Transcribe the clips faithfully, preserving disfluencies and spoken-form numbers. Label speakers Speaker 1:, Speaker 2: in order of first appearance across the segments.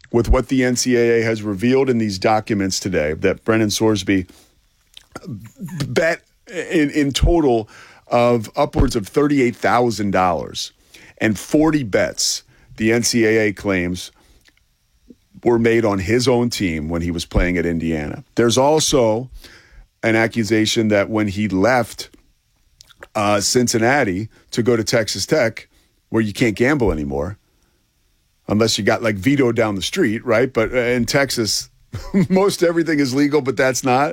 Speaker 1: with what the N C double A has revealed in these documents today, that Brendan Sorsby bet in, in total of upwards of thirty-eight thousand dollars, and forty bets, the N C double A claims, were made on his own team when he was playing at Indiana. There's also an accusation that when he left uh, Cincinnati to go to Texas Tech, where you can't gamble anymore, unless you got like Vito down the street, right? But in Texas, most everything is legal, but that's not.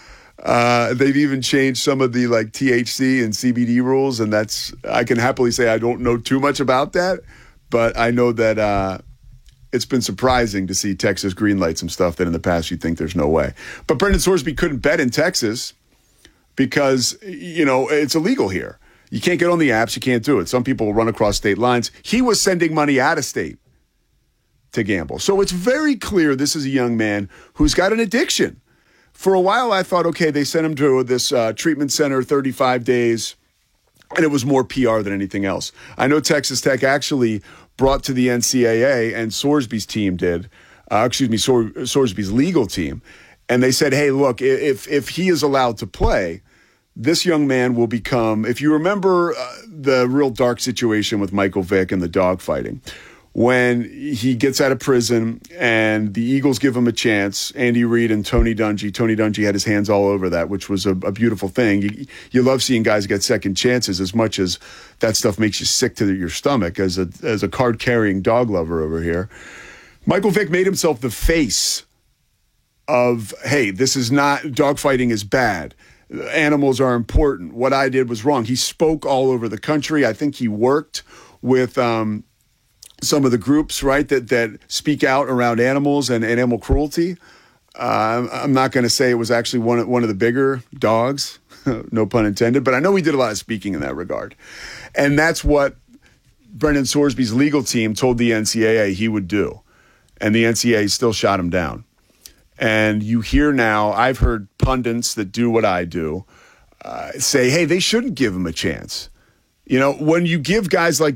Speaker 1: Uh, they've even changed some of the like T H C and C B D rules, and that's, I can happily say I don't know too much about that, but I know that uh, it's been surprising to see Texas greenlight some stuff that in the past you think there's no way. But Brendan Sorsby couldn't bet in Texas because, you know, it's illegal here. You can't get on the apps. You can't do it. Some people will run across state lines. He was sending money out of state to gamble. So it's very clear this is a young man who's got an addiction. For a while, I thought, okay, they sent him to this uh, treatment center, thirty-five days, and it was more P R than anything else. I know Texas Tech actually brought to the N C double A, and Sorsby's team did, uh, excuse me, Sor- Sorsby's legal team, and they said, hey, look, if if he is allowed to play, this young man will become, if you remember uh, the real dark situation with Michael Vick and the dogfighting, when he gets out of prison and the Eagles give him a chance, Andy Reid and Tony Dungy. Tony Dungy had his hands all over that, which was a, a beautiful thing. You, you love seeing guys get second chances as much as that stuff makes you sick to your stomach as a, as a card-carrying dog lover over here. Michael Vick made himself the face of, hey, this is not, dogfighting is bad. Animals are important. What I did was wrong. He spoke all over the country. I think he worked with um, some of the groups, right, that that speak out around animals and animal cruelty. Uh, I'm not going to say it was actually one of, one of the bigger dogs, no pun intended, but I know he did a lot of speaking in that regard. And that's what Brendan Sorsby's legal team told the N C double A he would do. And the N C double A still shot him down. And you hear now, I've heard pundits that do what I do uh, say, hey, they shouldn't give him a chance. You know, when you give guys like